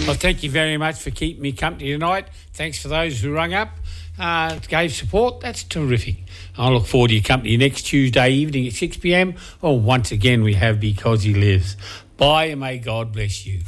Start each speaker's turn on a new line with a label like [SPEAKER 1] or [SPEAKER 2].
[SPEAKER 1] Well, thank you very much for keeping me company tonight. Thanks for those who rung up, gave support. That's terrific. I look forward to your company next Tuesday evening at 6 p.m. Or once again, we have Because He Lives. Bye, and may God bless you.